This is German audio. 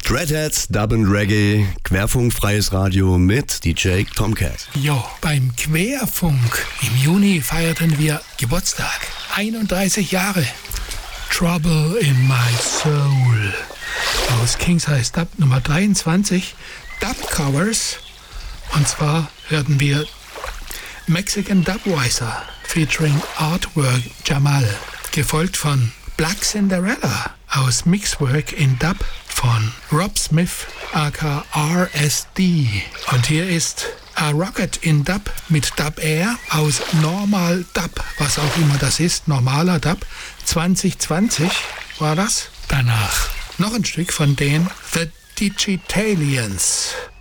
Dreadheads, Dub and Reggae, querfunkfreies Radio mit DJ Tomcat. Jo, beim Querfunk im Juni feierten wir Geburtstag. 31 Jahre. Trouble in My Soul. Aus King Size Dub Nummer 23. Dub Covers. Und zwar hörten wir Mexican Dubweiser featuring Artwork Jamal. Gefolgt von Black Cinderella aus Mixwork in Dub von Rob Smith aka RSD. Und hier ist A Rocket in Dub mit Dub Air aus Normal Dub, was auch immer das ist, normaler Dub. 2020 war das. Danach noch ein Stück von den The Digitalians.